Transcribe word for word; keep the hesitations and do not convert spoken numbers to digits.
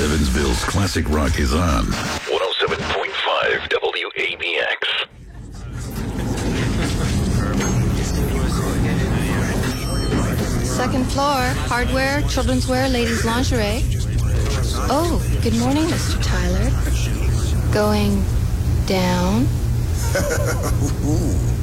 Evansville's classic rock is on one oh seven point five W A B X. Second floor, hardware, children's wear, ladies' lingerie. Oh, good morning, Mister Tyler. Going down?